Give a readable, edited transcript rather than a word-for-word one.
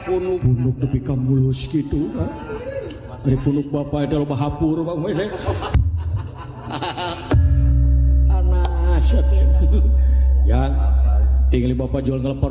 punuk tapi kamulus gitu kan. Dari punuk bapak itu loba hapur bang wede. Anas ya tinggal bapak jual ngelepar